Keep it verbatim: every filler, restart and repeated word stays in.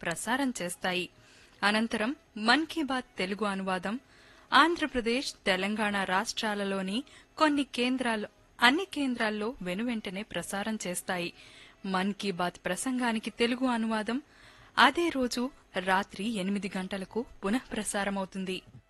ప్రసారం చేస్తాయి. అనంతరం మన్ కీ బాత్ తెలుగు అనువాదం ఆంధ్రప్రదేశ్, తెలంగాణ రాష్ట్రాలలోని కొన్ని కేంద్రాలు అన్ని కేంద్రాల్లో వెనువెంటనే ప్రసారం చేస్తాయి. మన్ కీ బాత్ ప్రసంగానికి తెలుగు అనువాదం అదే రోజు రాత్రి ఎనిమిది గంటలకు పునః ప్రసారమవుతుంది.